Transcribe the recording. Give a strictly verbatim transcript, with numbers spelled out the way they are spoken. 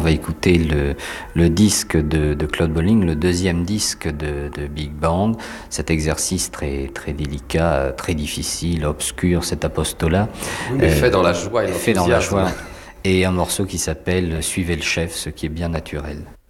va écouter le, le disque de, de Claude Bolling, le deuxième disque de, de Big Band. Cet exercice très, très délicat, très difficile, obscur, cet apostolat. Oui, mais euh, fait dans la joie et fait dans la joie. Et un morceau qui s'appelle « Suivez le chef », ce qui est bien naturel.